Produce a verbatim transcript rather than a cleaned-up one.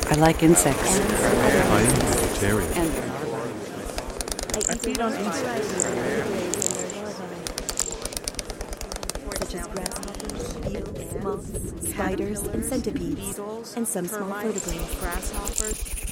I like insects. I am vegetarian. And I feed on insects. Such as grasshoppers, beetles, moths, spiders, and centipedes, and some small vertebrates. Grasshoppers,